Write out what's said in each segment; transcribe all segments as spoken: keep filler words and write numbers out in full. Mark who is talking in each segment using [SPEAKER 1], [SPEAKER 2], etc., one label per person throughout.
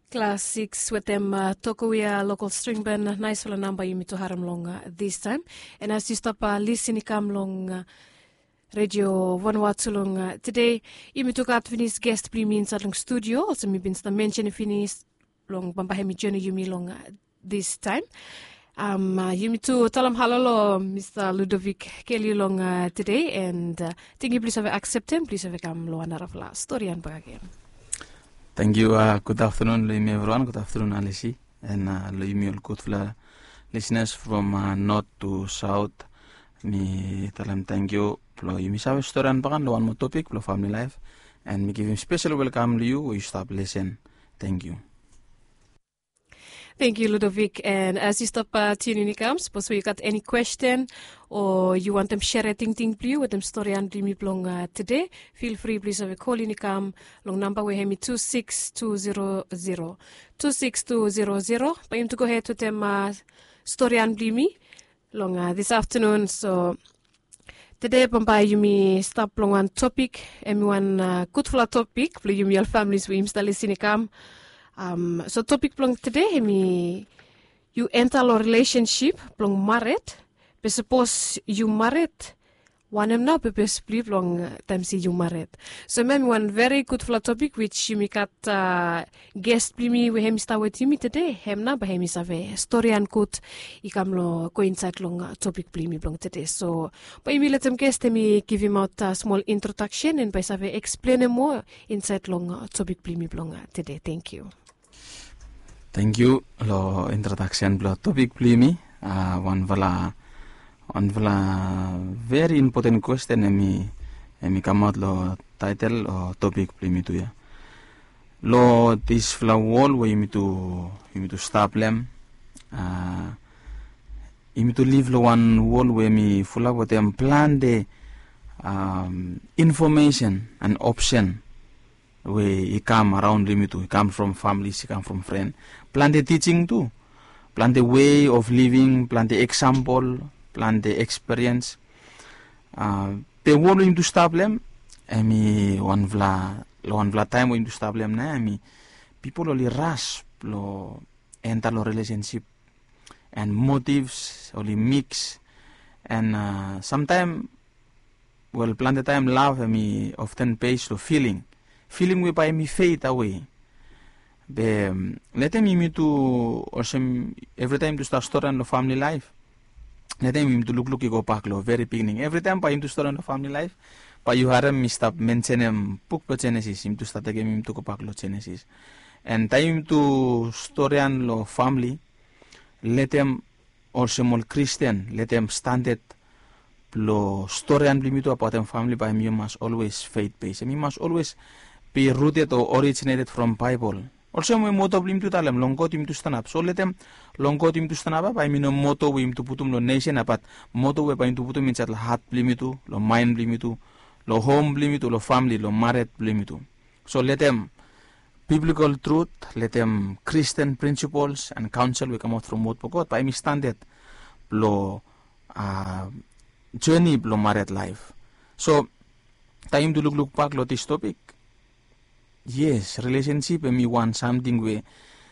[SPEAKER 1] Class six with them uh, Tokuya local string band nice for number you to haram long uh, this time. And as you stop uh, listening come long uh, radio Vanuatu long uh, today you to got finish guest pre means at long studio also me been the mention finish long bambahemi journey you me long uh, this time. Um uh, you me to tell them hello Mister Ludovic Kelly long uh, today and uh, thank you please have accept him please have come lo another story and back again.
[SPEAKER 2] Thank you. Uh, good afternoon, Loimi everyone. Good afternoon, Alici, and uh, Loimi all good for listeners from uh, north to south. Me tell them thank you. Plo you miss our story and bagan lo one more topic, plo family life, and me give him special welcome to you. You stop listen. Thank you.
[SPEAKER 1] Thank you, Ludovic. And as you stop uh, tuning in, comes, suppose you got any question or you want them share a thing thing please with them story and dreamy long uh, today, feel free please have a call in come long number we have me two six two zero zero two six two zero zero. But you to go ahead to them uh, story and dreamy long uh, this afternoon. So today, Bombay, you may stop long one topic, and one uh, good for a topic, please you may all families we install listening come. Um, so topic plong today me you enter a relationship plong married, but suppose you married one am now but split long time see you married. So maybe one very good for topic which you make at uh, guest me we hem start with me today hem na ba hem is a story and good ikam lo coincide long uh, topic me plong today. So but you let them guest me give him out a small introduction and by save explain more inside long uh, topic me plong uh, today. Thank you.
[SPEAKER 2] Thank you. Lo introduction lo topic plimi. Uh, one vala one vala very important question emi emi come out lo title or topic plimi tu ya. Lo this fla wall we me to you to stop them. Uh, you to leave lo one wall we me full of them plan the um, information and option. We he come around me too. He come from families, he come from friends. Plan the teaching too. Plan the way of living, plan the example, plan the experience. Uh, the one we to stop them. I mean, one vla, one vla time we to stop them. Na, I mean, people only rush, lo enter lo relationship, and motives only mix, and uh, sometimes, well, plan the time love. I mean, often pays to feeling. Feeling we by me fade away. Be um, let them me to or some every time to start story and the family life. Let them to look look go back lo very beginning. Every time by him to story and the family life, but you have him stop mention him book lo Genesis him to start again him to go back lo Genesis. And time to story and lo family, let them or some all Christian, let them stand it. Lo story and limit about them family by me must always faith based. And you must always be rooted or originated from Bible. Also, my motto blim to tell them long got him to stand up. So let them long got him to stand up. I mean, no motto him to put him lo nation up, but motto we by to put him in chat heart blimitu, lo mind blimitu, lo home blimitu, lo family, lo married blimitu. So let them biblical truth, let them Christian principles and counsel we come out from what God. By me stand it, lo uh, journey lo married life. So time to look look back lo this topic. Yes, relationship and me want something where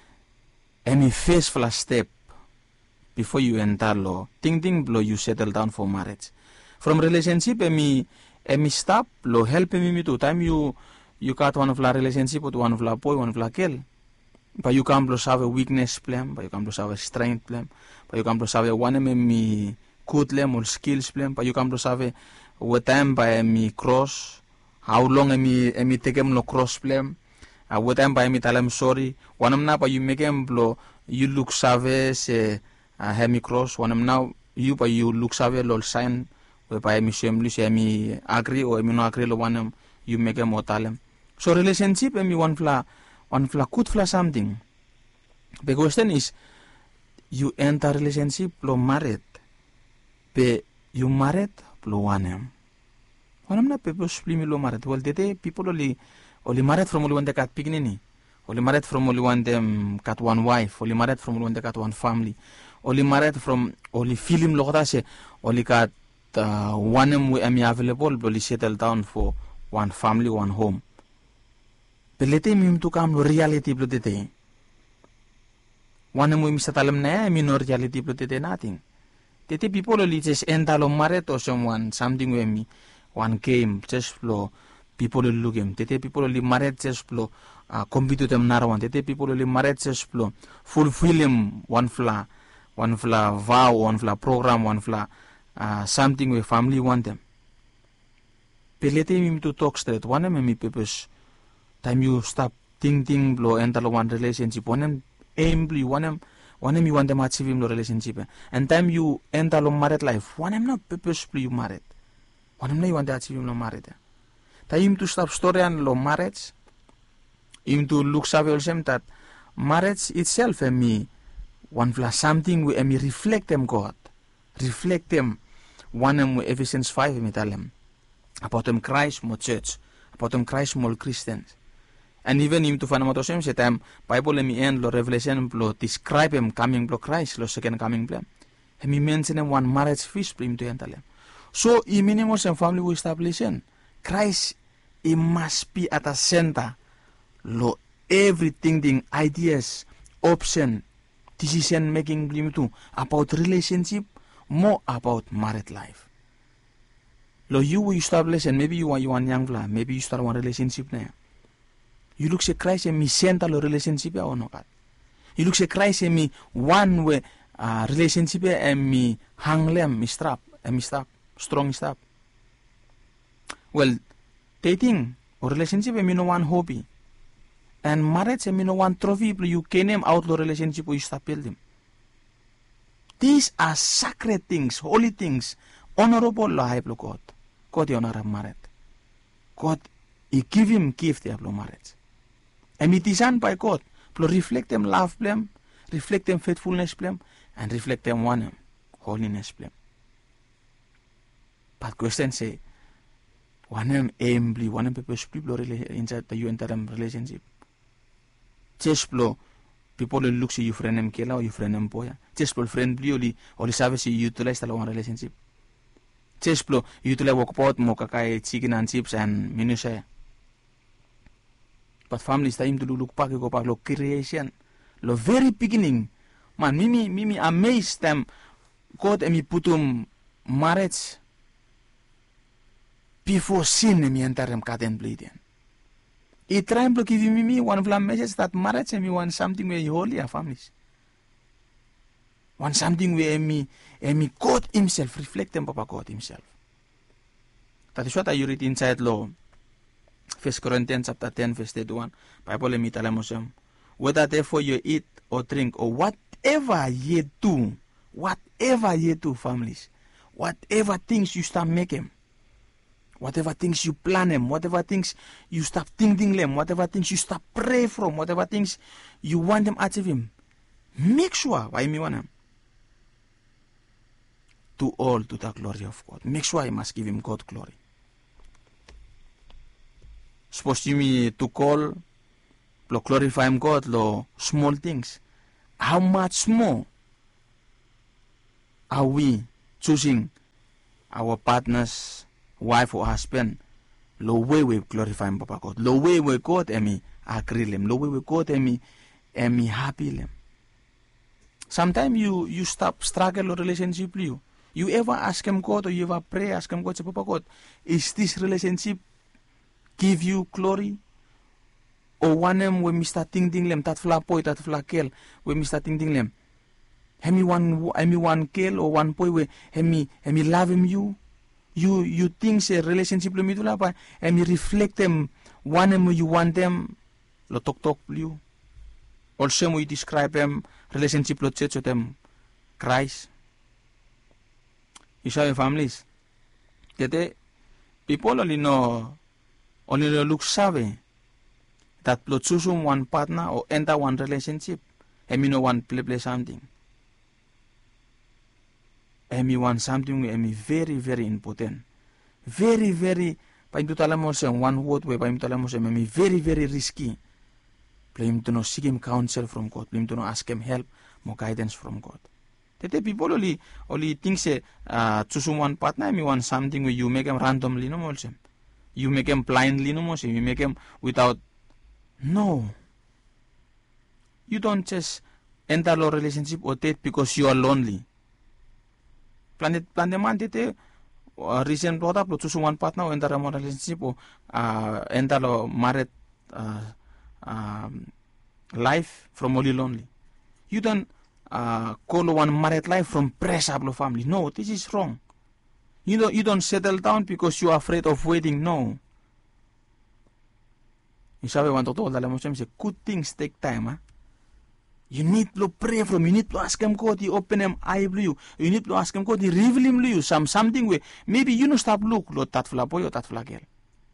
[SPEAKER 2] any first first step before you enter law. Think think blow you settle down for marriage. From relationship and me and me stop lo help me me to time you you got one of la relationship with one of la boy, one of la girl. But you can blow have a weakness plan, but you can blow have a strength plan, but you can blow have a one me me good them or skills plan, but you can blow have a what time by me cross. How long am I am I take him no cross blame? Uh, what time by me tell him sorry. One am now by you make him blow. You look savage. Uh, have me cross. One am now you by you look savage. Lol sign. Where by me shame. Say me agree or me no agree. Lo one am you make him or tell him. So relationship and me one fla one fla could fla something. The question is you enter relationship lo married. Be you married lo one am. One am na people split me lo married. Well, today people only only married from only one they got pignini, only married from only one them got one wife, only married from only one they got one family, only married from only film lo kata se only got uh, one am we am available, only settle down for one family, one home. But let him to come to reality blood today. one mo misatalam na emi no reality plo tete nothing. Tete people li just entalo maret or someone something we mi one game just flow people look him. Tete people li maret just flow uh, compete them narawan. Tete people li maret just flow fulfill him one fla one fla vow one fla program one fla uh, something we family want them. Pelete mi to talk straight one me mi purpose time you stop thinking blow entalo one relationship one aim blue one one you want them achieve him relationship and time you enter lo married life one am not purposefully you married one am you want to achieve him lo married time to stop story and lo marriage him to look savvy also that marriage itself and me one plus something we me reflect them God reflect them one am Ephesians five me tell them about them Christ more church about them Christ more Christians. And even him to find out same time Bible me end lo Revelation lo describe him coming blo Christ lo second coming blo. He mention him one marriage feast him to enter them. So i minimum and family we establishing Christ he must be at the center lo everything the ideas option decision making blim too about relationship more about married life. Lo you will establish and maybe you want you want young bla maybe you start one relationship now. You look say Christ and me center lo relationship or no God. You look say Christ and me one way uh, relationship and me hang lem me strap and me strap strong strap. Well, dating or relationship and me no one hobby. And marriage and me no one trophy you can name out lo relationship you stop building. These are sacred things, holy things, honorable lo high God. God honor married. God he give him gift of lo marriage. And it is done by God. To reflect them love them, reflect them faithfulness them, and reflect them one holiness them. But question say, one them aim bli, one them purpose people inside the you enter them relationship. Just blow people who look see you friend them kela or you friend them boya. Just blow friend bli oli or service you utilize the one relationship. Just blow utilize walk pot mo kakai chicken and chips and minusaya. But families time to look back go back lo creation lo very beginning man mimi mimi amazed them God and me putum marriage before sin and me enter them garden bleeding. It trying to give me one of the messages that marriage and me want something where you holy our families. Want something where me and me God himself reflect them Papa God himself. That is what I read inside law. First Corinthians chapter ten verse thirty-one. Bible me talamosem. Whether therefore you eat or drink or whatever ye do, whatever ye do, families, whatever things you start making, whatever things you plan them, whatever things you start thinking them, whatever things you start pray from, whatever things you want them achieve him, make sure why me want them. To all to the glory of God. Make sure I must give him God glory. Supposed to me to call, to glorify him God, lo small things. How much more are we choosing our partners, wife or husband, lo way we glorify him Papa God, lo way we God emi agree them, lo way we God emi emi happy them. Sometimes you you stop struggle or relationship you. You ever ask him God or you ever pray ask him God say Papa God, is this relationship give you glory? Or one them when we start thinking them that fla boy that fla kill when we start thinking them. Hemi one hemi one kill or one boy we hemi hemi love him you. You you think say relationship lo mitula pa hemi reflect them one them you want them lo talk talk you. Also we describe them relationship lo church them Christ. You saw your families. Tete people only know only look savvy that lo choose one partner or enter one relationship. And me no one play play something. And me want something and me very very important. Very very pa imto talamos one word way pa imto talamos me very very risky. Play him to no seek him counsel from God. Play him to no ask him help, more guidance from God. Tete people only only think say uh, choose one partner me want something where you make him randomly no more. You make him blindly no more. You make him without. No. You don't just enter lo relationship o tet because you are lonely. Planet plan man tete uh, recent brought up lo choose one partner o enter a relationship o uh, enter lo married uh, um, life from only lonely. You don't uh, call one married life from pressure of family. No, this is wrong. You don't you don't settle down because you are afraid of waiting. No. You sabi want to tell dalam macam say good things take time. Huh? You need to pray from. You need to ask him God. He open him eye blue. You need to ask him God. He reveal him you some something way. Maybe you no stop look lo tat fla boy or tat fla girl.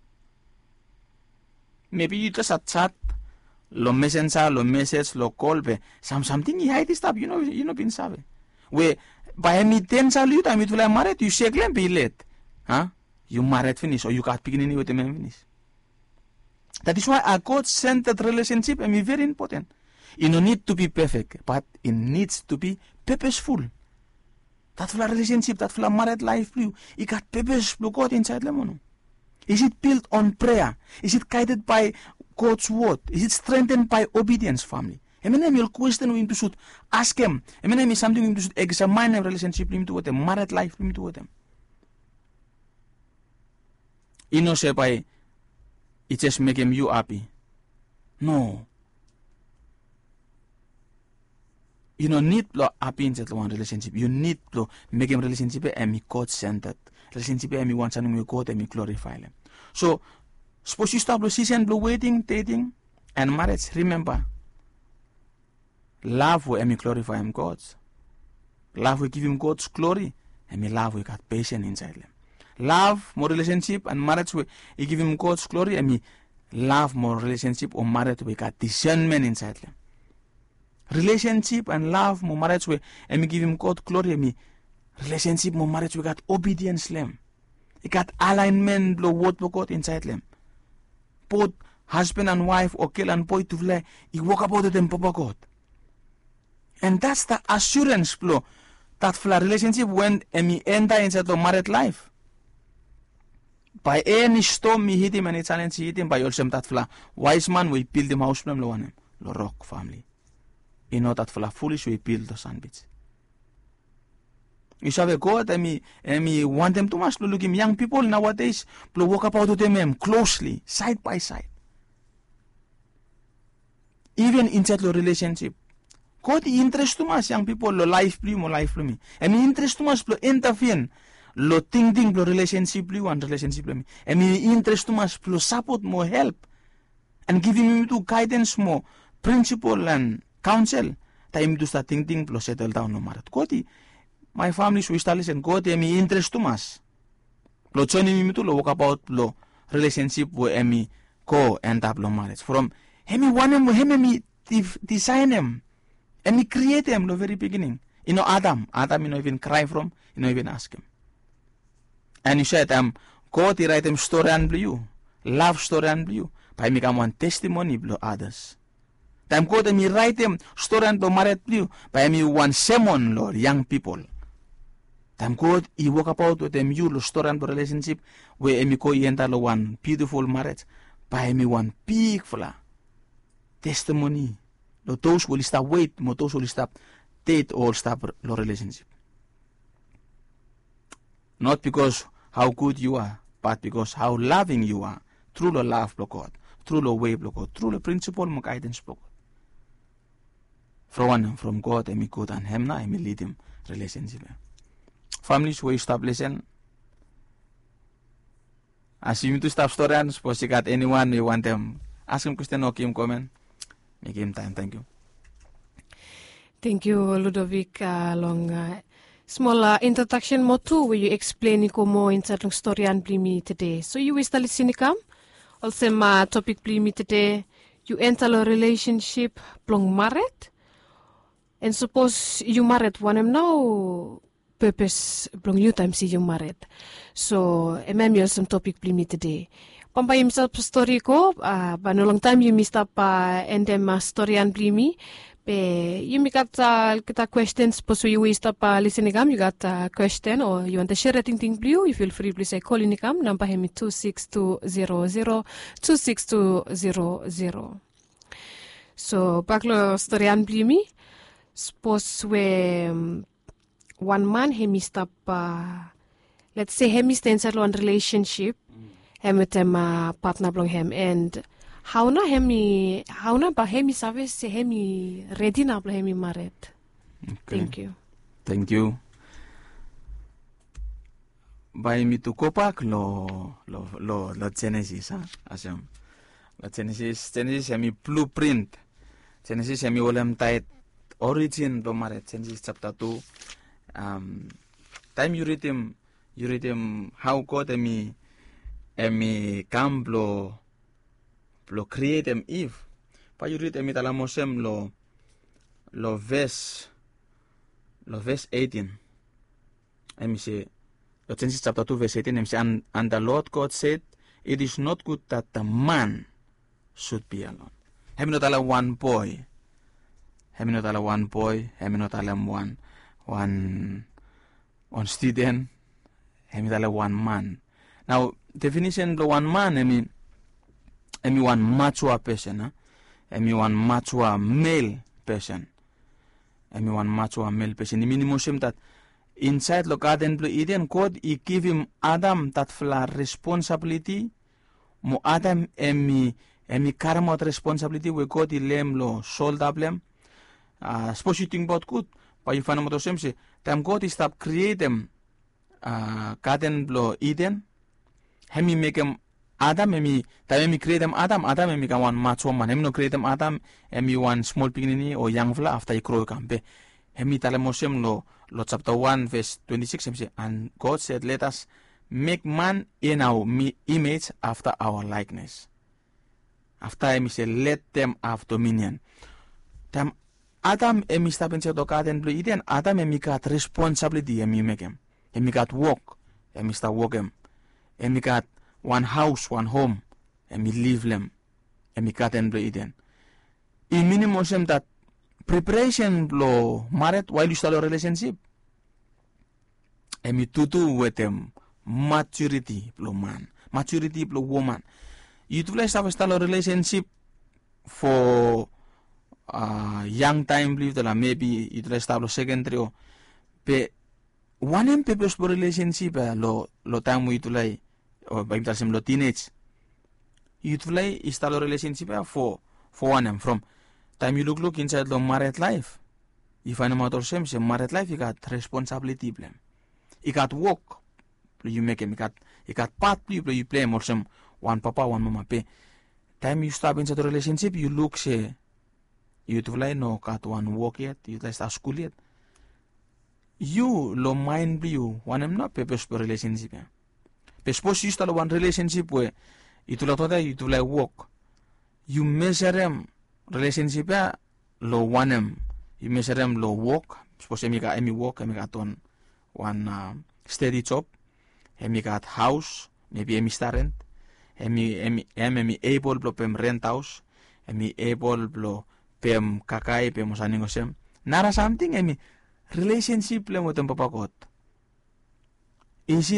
[SPEAKER 2] Maybe you just a chat. Lo messenger, lo message, lo call be some something he hide stuff. You know you know been sabi. We by me ten sal you time it will married. You shake them be late. Huh? You married finish or you got beginning with them finish. That is why a God-centered relationship is very important. It don't need to be perfect, but it needs to be purposeful. That for a relationship, that for a married life, it got purposeful God inside them. Is it built on prayer? Is it guided by God's word? Is it strengthened by obedience, family? I mean, I'm question we to should ask him. I mean, I'm something we should examine a relationship with them, married life with them. You know, say by it just make him you happy. No. You don't need to happy in that one relationship. You need to make him relationship and God centered. Relationship and me want something with God and me glorify him. So suppose you stop the season blue waiting, dating, and marriage. Remember, love will and me glorify him God's. Love will give him God's glory, and me love will got patience inside him. Love more relationship and marriage will give him God's glory, and me love more relationship or marriage will got discernment inside him. Relationship and love more marriage will and me give him God's glory, and me relationship more marriage will got obedience them. It got alignment blow word for God inside them. Both husband and wife or girl and boy to fly, he walk about them Papa God. And that's the assurance blow that for a relationship when and me enter inside the married life. By any storm me hit him and challenge hit him by yourself that fla wise man we build him house from lo one lo rock family. You know that fla foolish we build the sandwich. You shall God and me and me want them too much to look him young people nowadays to walk about to them closely, side by side. Even inside the relationship. God interest too much young people lo life blue mo life blue me. And me interest too much to intervene. Lo ting ting lo relationship lu and relationship lu mi. And me interest too much lo support more help and giving me to guidance more principle and counsel. Time to start ting ting lo settle down no matter. Koti my family so establish and koti me interest too much. Lo joining me to lo walk about lo relationship with me go end up lo marriage. From hemi one him hemi me design him and me create him lo very beginning. You know Adam, Adam you know even cry from, you know even ask him. And he said, um, God, he write him story and blue, love story and blue, by me come one testimony blue others. Time God, he write him story and blue married blue, by me one sermon, Lord, young people. Time God, he walk about with them you, story and relationship, where me go enter one beautiful marriage, by me one big fla testimony. Lo those will stop wait, mo those will stop date or stop lo relationship. Not because how good you are, but because how loving you are. Through the love of God, through the way of God, through the principle of guidance of God. From one from God, and me good and him na, and me lead him relationship. Families who establishing. As you to stop story and suppose you got anyone you want them, ask him question or give him comment. Make him time. Thank you.
[SPEAKER 1] Thank you, Ludovic. Uh, long. Uh, Small uh, introduction mo too, where you explain ko mo inside ng storyan plimi today. So you is tali sinikam, also ma topic plimi today. You enter a relationship plong married, and suppose you married one em now purpose plong you time si you married. So emem you some topic plimi today. Pampay himself story ko, uh, ba no long time you missed up uh, and them uh, storyan plimi. Pe, you may got uh, kita questions, so you waste up uh, listening, you got a question or you want to share a thing thing blue, you feel free please say call in the cam, number him two six two zero zero two six two zero zero. So, baklo storyan blimi. suppose we um, one man hemi stop uh, let's say hemi stands on relationship hemi tema partner blong hem and how na hemi how na ba hemi sabe se hemi ready na blo hemi married.
[SPEAKER 2] Okay.
[SPEAKER 1] Thank you.
[SPEAKER 2] Thank you. By me to kopak lo lo lo lo Genesis ha asam. Lo Genesis Genesis hemi blueprint. Genesis hemi olam tait origin lo maret Genesis chapter two. Um, time you read him, you read him how God hemi hemi come lo lo create him Eve. Pa you read hemi talamosem lo lo verse lo verse eighteen. Hemi say Genesis chapter two verse eighteen hemi say and, and the Lord God said, it is not good that the man should be alone. Hemi not ala one boy. Hemi not ala one boy. Hemi not ala one one one student. Hemi not ala one man. Now definition of one man hemi hemi one mature person. Huh? Hemi one mature male person. Hemi one mature male person. The minimum same that inside the garden of Eden, God he give him Adam that full responsibility. Mo Adam hemi hemi carry out responsibility we God he lem lo soul dablem. Uh, suppose you think about good, but you find out same say time God he stop create them uh, garden of Eden. Hemi make him Adam hemi time hemi create them Adam Adam hemi can one mature man. Hemi no create them Adam hemi one small beginning or young fella after he grow kampe. Hemi talemosem lo lo chapter one verse twenty-six hemi say and God said let us make man in our image after our likeness. After hemi say let them have dominion. Time Adam hemi stop inside the garden of Eden. Adam hemi got responsibility hemi make him. Hemi got work. Hemi start work him. Hemi got one house, one home. Hemi live them. Hemi garden of Eden. In minimum that preparation blow married while you start a relationship. Hemi tutu with them maturity blow man. Maturity blow woman. You do like start a relationship for uh, young time believe that maybe you do like start a secondary or pe one em purpose for relationship uh, lo lo time we do like or by the lo teenage. You do like start a relationship uh, for for one em from time you look look inside the married life. You find out same say married life you got responsibility blame. You got work you make him you got you got part you play you play more some one papa one mama pe. Time you start inside the relationship you look say you do like no got one work yet you like start school yet. You lo mind you one em not purpose for relationship. Yeah. But suppose you start one relationship where you do like you do like work. You measure them relationship ya lo one em you measure them lo work. Suppose emi got emi work emi got one one uh, steady job. Emi got house maybe emi starent. Emi emi emi able blo pem rent house. Emi able blo pem kakai pem osaningosem. Nara something emi relationship le mo tem papakot. Is